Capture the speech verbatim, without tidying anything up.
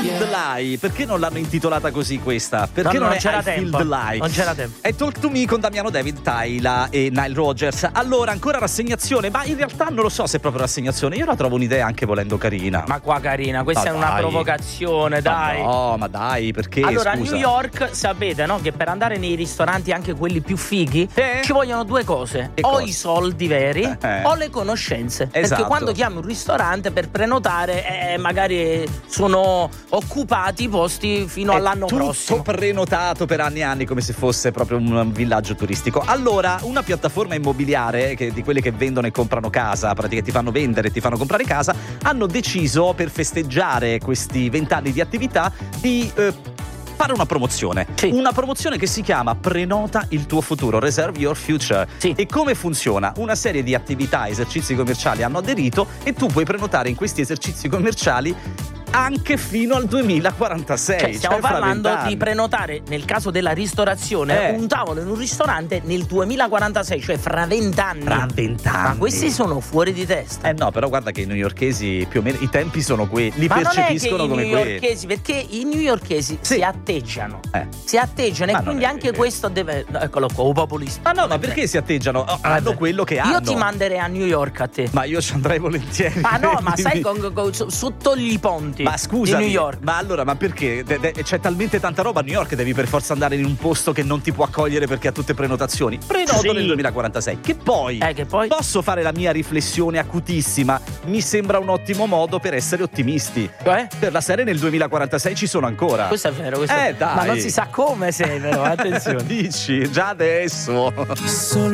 Field Lie, perché non l'hanno intitolata così questa? Perché No, non, non è c'era I tempo. Field Lie? Non c'era tempo. È Talk to Me con Damiano David, Tyla e Nile Rodgers. Allora, ancora rassegnazione, ma in realtà non lo so se è proprio rassegnazione. Io la trovo un'idea anche volendo carina. Ma qua carina, questa Ma è una dai. provocazione, dai. Ma no, ma dai, perché? Allora, a scusa? New York sapete, no? Che per andare nei ristoranti, anche quelli più fighi, Eh? ci vogliono due cose: Che o cosa? i soldi veri Eh. o le conoscenze. Esatto. Perché quando chiami un ristorante per prenotare, eh, magari sono occupati i posti fino È all'anno tutto prossimo. prenotato per anni e anni, come se fosse proprio un villaggio turistico. Allora, una piattaforma immobiliare che, di quelle che vendono e comprano casa, praticamente ti fanno vendere e ti fanno comprare casa, hanno deciso, per festeggiare questi vent'anni di attività, di eh, fare una promozione. Sì. Una promozione che si chiama Prenota il tuo futuro, Reserve Your Future. Sì. E come funziona? Una serie di attività, esercizi commerciali hanno aderito e tu puoi prenotare in questi esercizi commerciali anche fino al duemilaquarantasei. Cioè, stiamo cioè fra parlando vent'anni. di prenotare, nel caso della ristorazione, Eh. un tavolo in un ristorante nel duemilaquarantasei, cioè fra vent'anni. Fra vent'anni. Ma questi sono fuori di testa. Eh no, però guarda che i newyorkesi più o meno i tempi sono quelli, li Ma non è che percepiscono i come quelli. newyorkesi, perché i newyorkesi Sì. si atteggiano. Eh. Si atteggiano Ma e non quindi è anche vero. questo deve. no, Eccolo qua, un populista. Ma no, ma perché si atteggiano? Oh, hanno Vabbè. quello che hanno. Io ti manderei a New York a te. Ma io ci andrei volentieri. Ma no, ma sai, Quindi- con, con- su- sotto gli ponti Ma scusa, di New York. ma allora, ma perché? De- de- c'è talmente tanta roba a New York, devi per forza andare in un posto che non ti può accogliere perché ha tutte prenotazioni. Prenoto Sì. nel duemilaquarantasei. Che poi, Eh, che poi? posso fare la mia riflessione acutissima. Mi sembra un ottimo modo per essere ottimisti. Cioè? Per la serie nel duemilaquarantasei ci sono ancora. Questo è vero, questo Eh, è... dai. Ma non si sa come sei, però, attenzione. Dici, già adesso. Solo